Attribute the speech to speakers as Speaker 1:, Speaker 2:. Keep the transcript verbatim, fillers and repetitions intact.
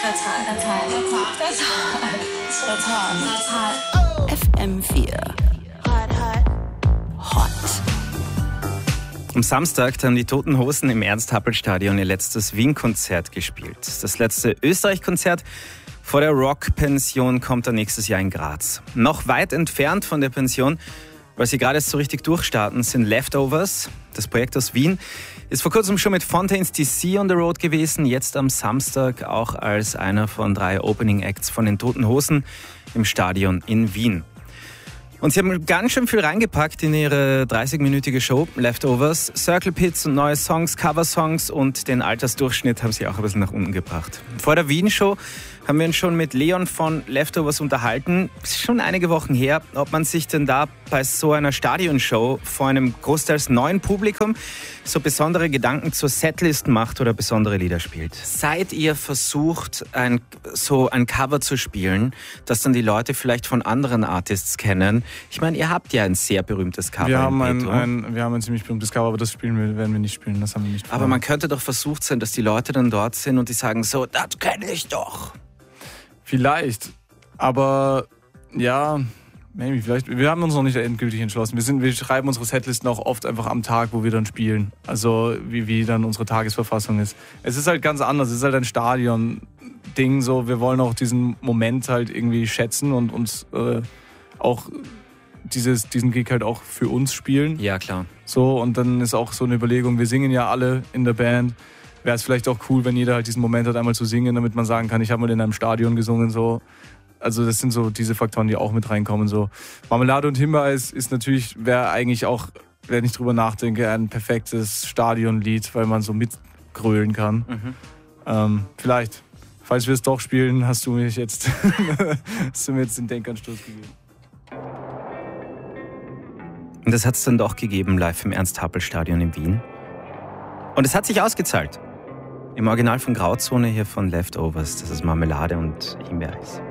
Speaker 1: That's hot. That's hot. That's hot. That's hot. That's hot. That's hot. F M vier. Hot, hot. Hot.
Speaker 2: Am Samstag haben die Toten Hosen im Ernst-Happel-Stadion ihr letztes Wien-Konzert gespielt. Das letzte Österreich-Konzert vor der Rock-Pension kommt dann nächstes Jahr in Graz. Noch weit entfernt von der Pension, weil sie gerade so richtig durchstarten, sind Leftovers. Das Projekt aus Wien ist vor kurzem schon mit Fontaines D C on the road gewesen, jetzt am Samstag auch als einer von drei Opening Acts von den Toten Hosen im Stadion in Wien. Und sie haben ganz schön viel reingepackt in ihre dreißigminütige Show, Leftovers. Circle Pits und neue Songs, Coversongs und den Altersdurchschnitt haben sie auch ein bisschen nach unten gebracht. Vor der Wien-Show haben wir uns schon mit Leon von Leftovers unterhalten. Es ist schon einige Wochen her, ob man sich denn da bei so einer Stadionshow vor einem großteils neuen Publikum so besondere Gedanken zur Setlist macht oder besondere Lieder spielt. Seid ihr versucht, ein, so ein Cover zu spielen, das dann die Leute vielleicht von anderen Artists kennen? Ich meine, ihr habt ja ein sehr berühmtes Cover.
Speaker 3: Wir haben ein, ein, wir haben ein ziemlich berühmtes Cover, aber das spielen wir, werden wir nicht spielen. Das haben wir nicht vor.
Speaker 2: Aber man könnte doch versucht sein, dass die Leute dann dort sind und die sagen so, das kenne ich doch.
Speaker 3: Vielleicht, aber ja, maybe, vielleicht. Wir haben uns noch nicht endgültig entschlossen. Wir, sind, wir schreiben unsere Setlisten auch oft einfach am Tag, wo wir dann spielen. Also wie, wie dann unsere Tagesverfassung ist. Es ist halt ganz anders. Es ist halt ein Stadion-Ding. So, wir wollen auch diesen Moment halt irgendwie schätzen und uns äh, auch dieses, diesen Gig halt auch für uns spielen.
Speaker 2: Ja, klar.
Speaker 3: So, und dann ist auch so eine Überlegung, wir singen ja alle in der Band. Wäre es vielleicht auch cool, wenn jeder halt diesen Moment hat, einmal zu singen, damit man sagen kann, ich habe mal in einem Stadion gesungen. So. Also das sind so diese Faktoren, die auch mit reinkommen. So. Marmelade und Himbeereis ist natürlich, wäre eigentlich auch, wenn ich drüber nachdenke, ein perfektes Stadionlied, weil man so mitgrölen kann. Mhm. Ähm, vielleicht, falls wir es doch spielen, hast du, mich jetzt, hast du mir jetzt den Denkanstoß gegeben.
Speaker 2: Und das hat es dann doch gegeben, live im Ernst-Happel-Stadion in Wien. Und es hat sich ausgezahlt. Im Original von Grauzone hier von Leftovers. Das ist Marmelade und Himbeereis.